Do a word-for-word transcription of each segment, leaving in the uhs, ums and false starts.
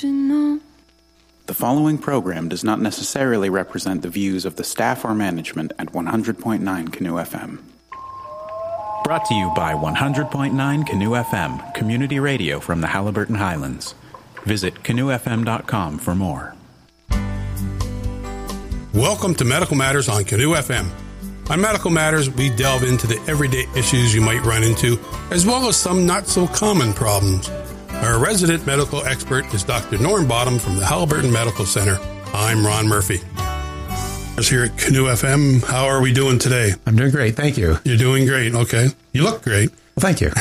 you know. The following program does not necessarily represent the views of the staff or management at one hundred point nine Canoe F M. Brought to you by one hundred point nine Canoe F M, community radio from the Haliburton Highlands. Visit canoe f m dot com for more. Welcome to Medical Matters on Canoe F M. On Medical Matters, we delve into the everyday issues you might run into, as well as some not-so-common problems. Our resident medical expert is Doctor Norm Bottom from the Haliburton Medical Center. I'm Ron Murphy. Here at Canoe F M, how are we doing today? I'm doing great, thank you. You're doing great, okay. You look great. Well, thank you.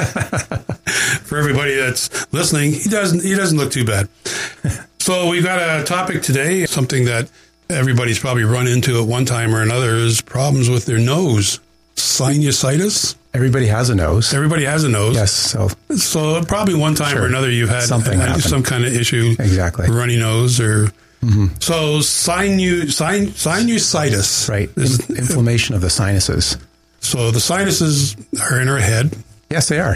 For everybody that's listening, he doesn't he doesn't look too bad. So we've got a topic today, something that everybody's probably run into at one time or another, is problems with their nose. Sinusitis? Everybody has a nose. Everybody has a nose. Yes. So, so probably one time sure. or another you've had something uh, some kind of issue. Exactly. Runny nose or... Mm-hmm. So sinu, sin, sinusitis. Right. Is, In, inflammation of the sinuses. So the sinuses are in our head. Yes, they are.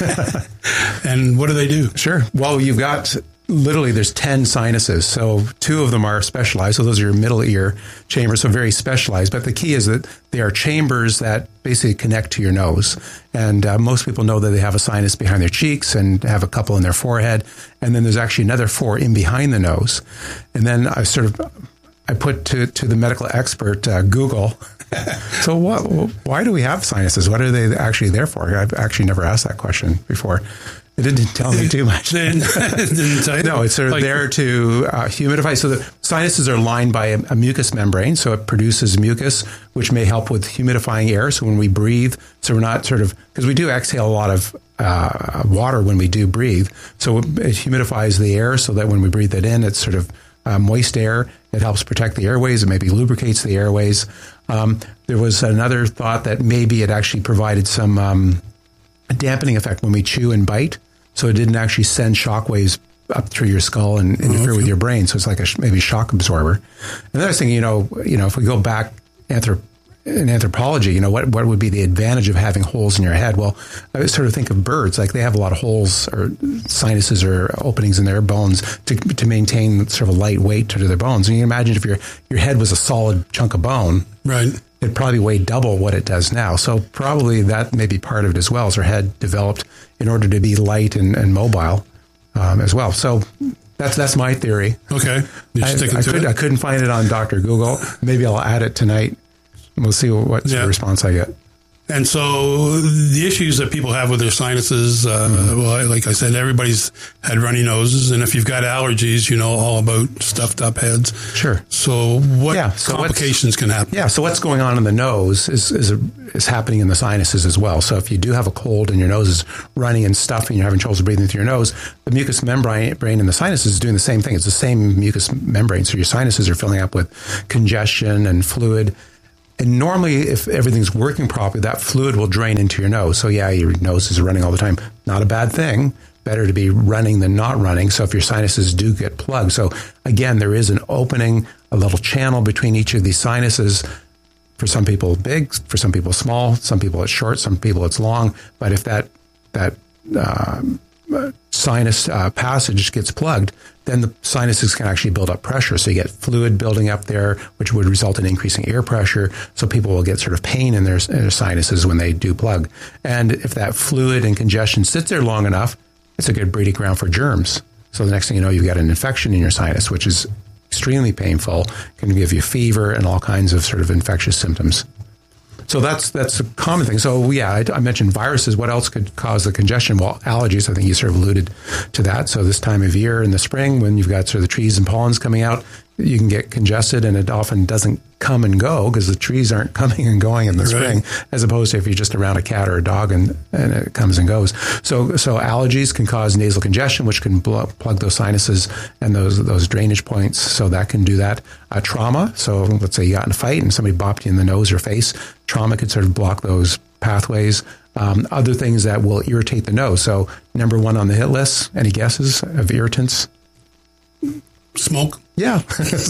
And what do they do? Sure. Well, you've got... Literally, there's ten sinuses. So two of them are specialized. So those are your middle ear chambers, so very specialized. But the key is that they are chambers that basically connect to your nose. And uh, most people know that they have a sinus behind their cheeks and have a couple in their forehead. And then there's actually another four in behind the nose. And then I sort of, I put to, to the medical expert, uh, Google, so what, why do we have sinuses? What are they actually there for? I've actually never asked that question before. It didn't tell me too much. didn't, didn't tell you. No, it's sort of like, there to uh, humidify. So the sinuses are lined by a, a mucous membrane, so it produces mucus, which may help with humidifying air. So when we breathe, so we're not sort of, because we do exhale a lot of uh, water when we do breathe. So it humidifies the air so that when we breathe it in, it's sort of uh, moist air. It helps protect the airways. It maybe lubricates the airways. Um, there was another thought that maybe it actually provided some um, dampening effect when we chew and bite. So it didn't actually send shock waves up through your skull and interfere okay. with your brain. So it's like a maybe shock absorber. Another thing, you know, you know, if we go back anthrop- in anthropology, you know, what, what would be the advantage of having holes in your head? Well, I sort of think of birds, like they have a lot of holes or sinuses or openings in their bones to to maintain sort of a light weight to their bones. And you can imagine if your your head was a solid chunk of bone, right? It probably weighed double what it does now. So probably that may be part of it as well, as our head developed in order to be light and, and mobile um, as well. So that's that's my theory. Okay. You're I, sticking I, to could, it? I couldn't find it on Doctor Google. Maybe I'll add it tonight. We'll see what, what yeah. response I get. And so the issues that people have with their sinuses, uh, mm-hmm. well, like I said, everybody's had runny noses. And if you've got allergies, you know all about stuffed up heads. Sure. So what yeah, so complications can happen? Yeah, so what's going on in the nose is, is, a, is happening in the sinuses as well. So if you do have a cold and your nose is running and stuffy and you're having trouble breathing through your nose, the mucous membrane in the sinuses is doing the same thing. It's the same mucous membrane. So your sinuses are filling up with congestion and fluid. And normally, if everything's working properly, that fluid will drain into your nose. So yeah, your nose is running all the time. Not a bad thing. Better to be running than not running. So if your sinuses do get plugged. So again, there is an opening, a little channel between each of these sinuses. For some people, big. For some people, small. Some people, it's short. Some people, it's long. But if that that uh, sinus uh, passage gets plugged, then the sinuses can actually build up pressure. So you get fluid building up there, which would result in increasing air pressure. So people will get sort of pain in their, in their sinuses when they do plug. And if that fluid and congestion sits there long enough, it's a good breeding ground for germs. So the next thing you know, you've got an infection in your sinus, which is extremely painful, can give you fever and all kinds of sort of infectious symptoms. So that's that's a common thing. So yeah, I, I mentioned viruses. What else could cause the congestion? Well, allergies. I think you sort of alluded to that. So this time of year in the spring, when you've got sort of the trees and pollens coming out, you can get congested, and it often doesn't come and go because the trees aren't coming and going in the right. spring, as opposed to if you're just around a cat or a dog and, and it comes and goes. So so allergies can cause nasal congestion, which can bl- plug those sinuses and those those drainage points. So that can do that. Uh, trauma. So let's say you got in a fight and somebody bopped you in the nose or face. Trauma could sort of block those pathways. Um, other things that will irritate the nose. So number one on the hit list. Any guesses of irritants? Smoke. Yeah.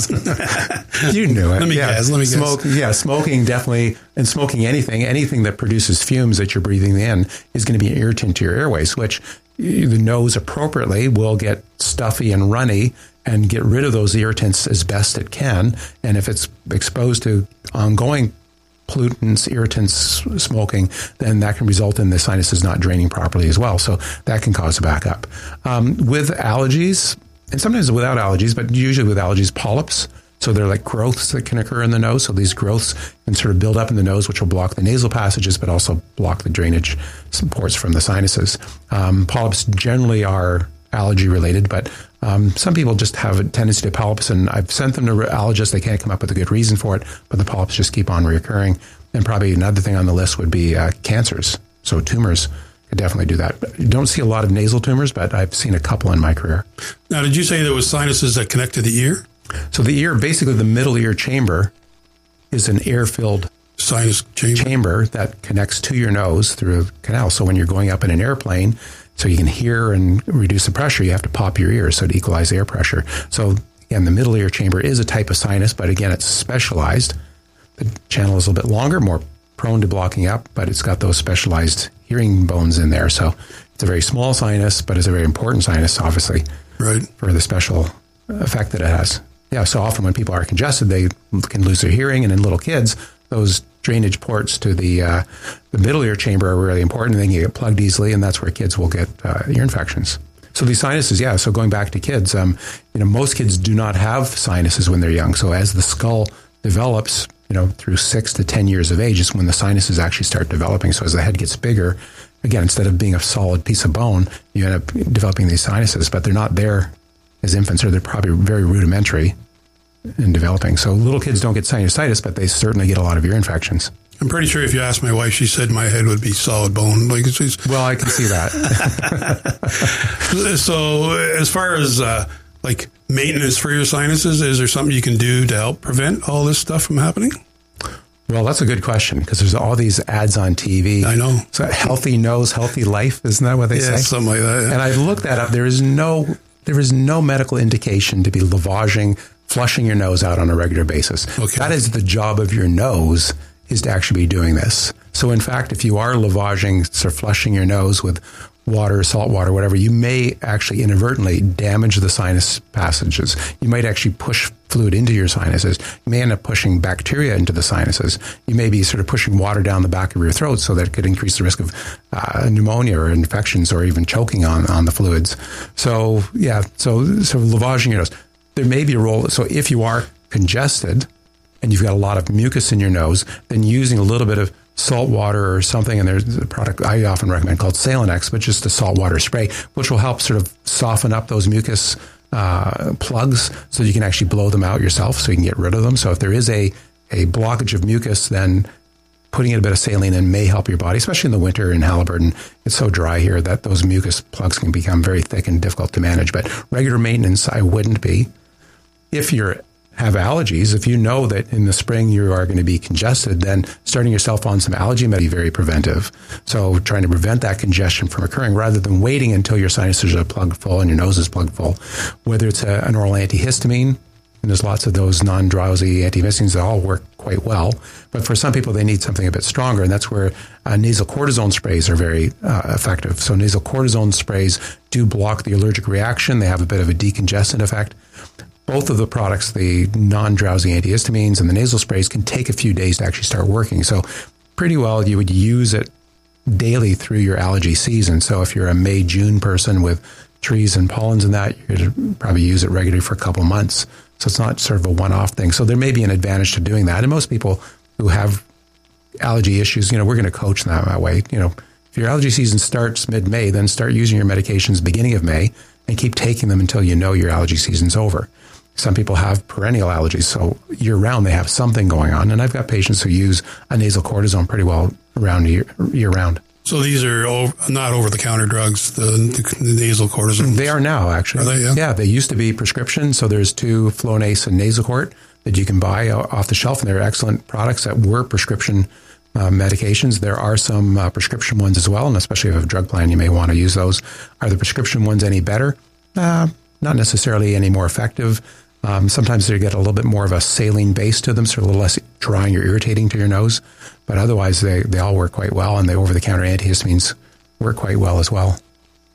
You knew it. Let me yeah. guess. Let me Smoke, guess. Yeah, smoking definitely, and smoking anything, anything that produces fumes that you're breathing in is going to be an irritant to your airways, which the nose appropriately will get stuffy and runny and get rid of those irritants as best it can. And if it's exposed to ongoing pollutants, irritants, smoking, then that can result in the sinuses not draining properly as well. So that can cause a backup. Um, with allergies, and sometimes without allergies, but usually with allergies, polyps. So they're like growths that can occur in the nose. So these growths can sort of build up in the nose, which will block the nasal passages, but also block the drainage ports from the sinuses. Um, polyps generally are allergy related, but um, some people just have a tendency to polyps, and I've sent them to allergists. They can't come up with a good reason for it, but the polyps just keep on reoccurring. And probably another thing on the list would be uh, cancers. So tumors could definitely do that. You don't see a lot of nasal tumors, but I've seen a couple in my career. Now, did you say there was sinuses that connect to the ear? So the ear, basically the middle ear chamber, is an air-filled sinus chamber. chamber that connects to your nose through a canal. So when you're going up in an airplane, so you can hear and reduce the pressure, you have to pop your ears so to equalize air pressure. So again, the middle ear chamber is a type of sinus, but again, it's specialized. The channel is a little bit longer, more prone to blocking up, but it's got those specialized hearing bones in there. So it's a very small sinus, but it's a very important sinus, obviously, right, for the special effect that it has. Yeah, so often when people are congested, they can lose their hearing, and in little kids, those drainage ports to the uh, the middle ear chamber are really important. They can get plugged easily, and that's where kids will get uh, ear infections. So these sinuses, yeah, so going back to kids, um, you know, most kids do not have sinuses when they're young. So as the skull develops, you know, through six to ten years of age is when the sinuses actually start developing. So as the head gets bigger, again, instead of being a solid piece of bone, you end up developing these sinuses, but they're not there as infants, or they're probably very rudimentary in developing. So little kids don't get sinusitis, but they certainly get a lot of ear infections. I'm pretty sure if you asked my wife, she said my head would be solid bone. Like it's, well, I can see that. So as far as uh, like maintenance for your sinuses, is there something you can do to help prevent all this stuff from happening? Well, that's a good question, because there's all these ads on T V. I know. So healthy nose, healthy life, isn't that what they yeah, say? Something like that. Yeah. And I looked that up. There is no there is no medical indication to be lavaging, flushing your nose out on a regular basis. Okay. That is the job of your nose, is to actually be doing this. So in fact, if you are lavaging, so flushing your nose with water, salt water, whatever, you may actually inadvertently damage the sinus passages. You might actually push fluid into your sinuses. You may end up pushing bacteria into the sinuses. You may be sort of pushing water down the back of your throat, so that could increase the risk of uh, pneumonia or infections, or even choking on, on the fluids. So yeah, so, so lavaging your nose. There may be a role. So if you are congested and you've got a lot of mucus in your nose, then using a little bit of salt water or something, and there's a product I often recommend called Salinex, but just a salt water spray, which will help sort of soften up those mucus uh, plugs so you can actually blow them out yourself, so you can get rid of them. So if there is a, a blockage of mucus, then putting in a bit of saline in may help your body, especially in the winter in Haliburton. It's so dry here that those mucus plugs can become very thick and difficult to manage. But regular maintenance, I wouldn't be. If you're have allergies, if you know that in the spring you are going to be congested, then starting yourself on some allergy may be very preventive. So trying to prevent that congestion from occurring rather than waiting until your sinuses are plugged full and your nose is plugged full. Whether it's a, an oral antihistamine, and there's lots of those non-drowsy antihistamines that all work quite well, but for some people they need something a bit stronger, and that's where uh, nasal cortisone sprays are very uh, effective. So nasal cortisone sprays do block the allergic reaction. They have a bit of a decongestant effect. Both of the products, the non-drowsy antihistamines and the nasal sprays, can take a few days to actually start working. So pretty well you would use it daily through your allergy season. So if you're a May, June person with trees and pollens and that, you're going to probably use it regularly for a couple months. So it's not sort of a one-off thing. So there may be an advantage to doing that. And most people who have allergy issues, you know, we're going to coach them that way. You know, if your allergy season starts mid-May, then start using your medications beginning of May and keep taking them until you know your allergy season's over. Some people have perennial allergies, so year-round they have something going on. And I've got patients who use a nasal cortisone pretty well around year, year-round. So these are over, not over-the-counter drugs, the, the nasal cortisone? They are now, actually. Are they, yeah? Yeah, they used to be prescription. So there's two, Flonase and Nasacort, that you can buy off the shelf, and they're excellent products that were prescription uh, medications. There are some uh, prescription ones as well, and especially if you have a drug plan, you may want to use those. Are the prescription ones any better? Uh, not necessarily any more effective. Um, sometimes they get a little bit more of a saline base to them, so a little less drying or irritating to your nose. But otherwise, they, they all work quite well, and the over-the-counter antihistamines work quite well as well.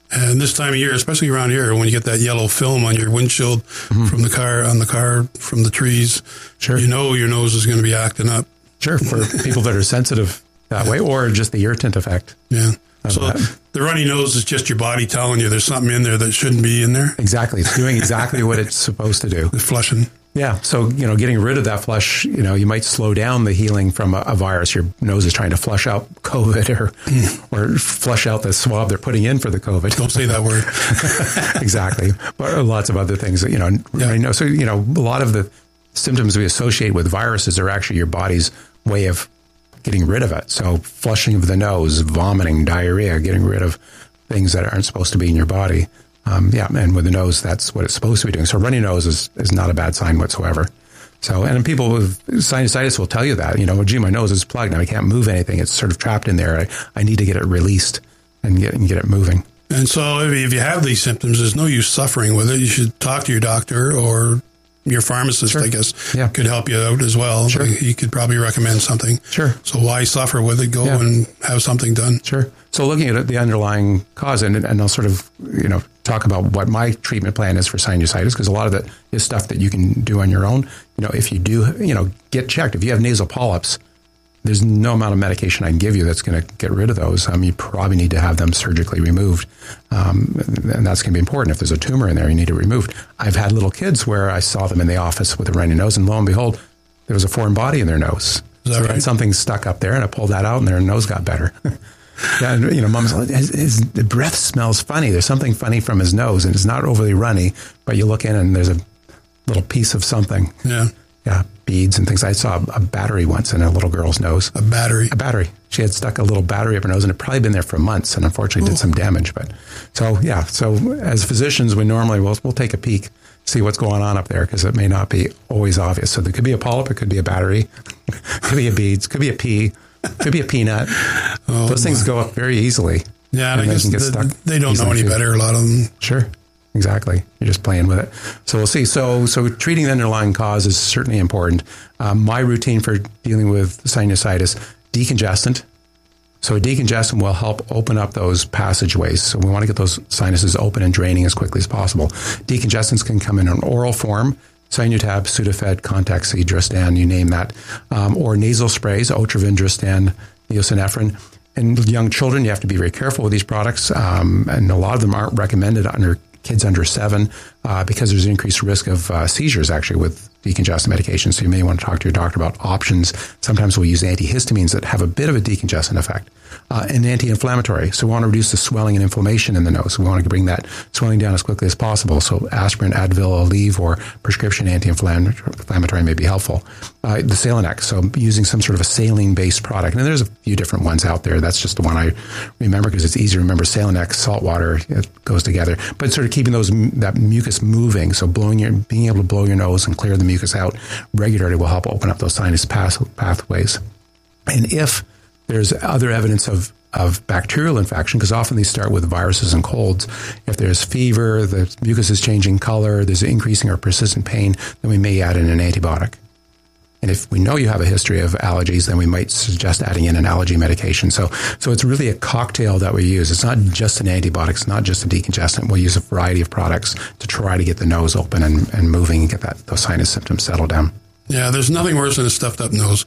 And this time of year, especially around here, when you get that yellow film on your windshield mm-hmm. from the car, on the car, from the trees, sure. you know your nose is going to be acting up. Sure, for people that are sensitive that way, or just the irritant effect. Yeah. So that. The runny nose is just your body telling you there's something in there that shouldn't be in there. Exactly. It's doing exactly what it's supposed to do. It's flushing. Yeah. So, you know, getting rid of that flush, you know, you might slow down the healing from a, a virus. Your nose is trying to flush out COVID or mm. or flush out the swab they're putting in for the COVID. Don't say that word. Exactly. But lots of other things, that, you know, yeah. right now. So, you know, a lot of the symptoms we associate with viruses are actually your body's way of getting rid of it. So flushing of the nose, vomiting, diarrhea, getting rid of things that aren't supposed to be in your body. Um, yeah, and with the nose, that's what it's supposed to be doing. So runny nose is, is not a bad sign whatsoever. So, and people with sinusitis will tell you that, you know, gee, my nose is plugged and I can't move anything. It's sort of trapped in there. I, I need to get it released and get, and get it moving. And so if you have these symptoms, there's no use suffering with it. You should talk to your doctor, or your pharmacist, sure. I guess, yeah. could help you out as well. Sure. He could probably recommend something. Sure. So why suffer with it? Go yeah. and have something done. Sure. So looking at the underlying cause, and, and I'll sort of, you know, talk about what my treatment plan is for sinusitis, because a lot of it is stuff that you can do on your own. You know, if you do, you know, get checked. If you have nasal polyps, there's no amount of medication I can give you that's going to get rid of those. Um, you probably need to have them surgically removed. Um, and that's going to be important. If there's a tumor in there, you need it removed. I've had little kids where I saw them in the office with a runny nose, and lo and behold, there was a foreign body in their nose. Is that so right? They had something stuck up there, and I pulled that out, and their nose got better. Yeah, and, you know, mom's like, his, his breath smells funny. There's something funny from his nose, and it's not overly runny, but you look in, and there's a little piece of something. Yeah. Yeah, beads and things. I saw a battery once in a little girl's nose. A battery? A battery. She had stuck a little battery up her nose, and it had probably been there for months, and unfortunately Ooh. did some damage. But so, yeah, so as physicians, we normally will we'll take a peek, see what's going on up there, because it may not be always obvious. So there could be a polyp, it could be a battery, could be a beads, could be a pea, could be a peanut. Oh, Those things my. go up very easily. Yeah, and I guess get the, they don't know any better, a lot of them. Sure. Exactly. You're just playing with it. So we'll see. So so treating the underlying cause is certainly important. Um, my routine for dealing with sinusitis, decongestant. So a decongestant will help open up those passageways. So we want to get those sinuses open and draining as quickly as possible. Decongestants can come in an oral form, Sinutab, Sudafed, Contac-C, Dristan, you name that, um, or nasal sprays, Otrivin, Dristan, Neosynephrine. In young children, you have to be very careful with these products, um, and a lot of them aren't recommended under kids under seven, uh, because there's an increased risk of uh, seizures actually with decongestant medication. So you may want to talk to your doctor about options. Sometimes we'll use antihistamines that have a bit of a decongestant effect, uh, and anti-inflammatory. So we want to reduce the swelling and inflammation in the nose. We want to bring that swelling down as quickly as possible. So aspirin, Advil, Aleve, or prescription anti-inflammatory may be helpful. Uh, the Salinex, so using some sort of a saline-based product. And there's a few different ones out there. That's just the one I remember because it's easy to remember. Salinex, salt water, it goes together. But sort of keeping those that mucus moving, so blowing your, being able to blow your nose and clear the mucus out regularly will help open up those sinus path, pathways. And if there's other evidence of, of bacterial infection, because often these start with viruses and colds, if there's fever, the mucus is changing color, there's increasing or persistent pain, then we may add in an antibiotic. And if we know you have a history of allergies, then we might suggest adding in an allergy medication. So so it's really a cocktail that we use. It's not just an antibiotic. It's not just a decongestant. We'll use a variety of products to try to get the nose open and, and moving and get that those sinus symptoms settled down. Yeah, there's nothing worse than a stuffed up nose.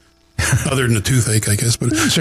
Other than a toothache, I guess. But sure.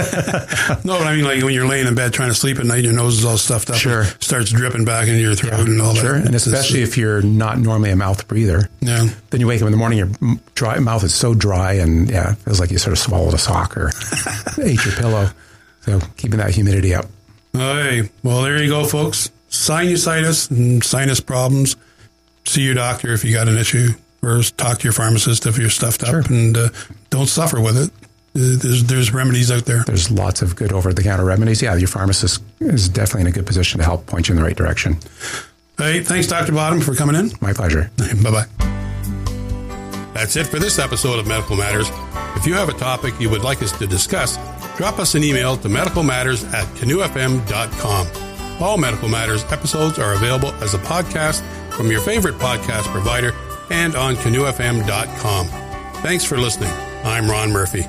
No, but I mean, like when you're laying in bed trying to sleep at night, your nose is all stuffed up. Sure. It starts dripping back into your throat yeah, and all sure. that. Sure, and especially if you're not normally a mouth breather. Yeah. Then you wake up in the morning, your dry mouth is so dry, and yeah, it feels like you sort of swallowed a sock or ate your pillow. So keeping that humidity up. Okay. Well, there you go, folks. Sinusitis and sinus problems. See your doctor if you got an issue. First, talk to your pharmacist if you're stuffed up, sure. and uh, don't suffer with it. There's there's remedies out there. There's lots of good over-the-counter remedies. Yeah, your pharmacist is definitely in a good position to help point you in the right direction. Hey, thanks, Doctor Bottom, for coming in. My pleasure. Bye-bye. That's it for this episode of Medical Matters. If you have a topic you would like us to discuss, drop us an email to medicalmatters at canoe f m dot com. All Medical Matters episodes are available as a podcast from your favorite podcast provider and on canoe f m dot com. Thanks for listening. I'm Ron Murphy.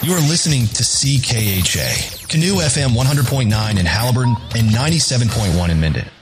You are listening to C K H A, Canoe F M one hundred point nine in Halliburton and ninety-seven point one in Minden.